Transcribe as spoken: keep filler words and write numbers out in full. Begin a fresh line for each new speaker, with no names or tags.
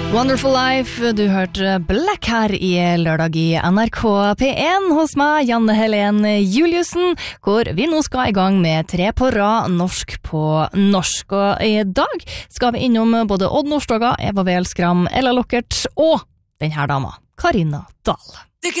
Wonderful Life, du hørte Black her i lørdag i N R K P én hos meg, Janne Helen Juliussen, hvor vi nå skal i gang med tre på rad norsk på norsk. Og i dag skal vi innom både Odd Nordstoga, Eva Weel Skram, Ella Lockert og den her dama, Karina Dahl.